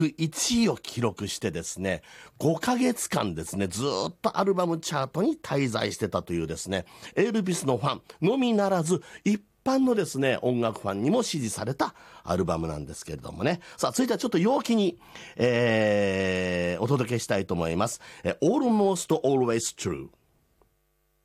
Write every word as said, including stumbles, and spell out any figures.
いちいを記録してですね、ごかげつかんですね、ずーっとアルバムチャートに滞在してたというですね、エルビスのファンのみならず、一般のですね、音楽ファンにも支持されたアルバムなんですけれどもね。さあ、続いてはちょっと陽気に、えー、お届けしたいと思います。え Almost Always True。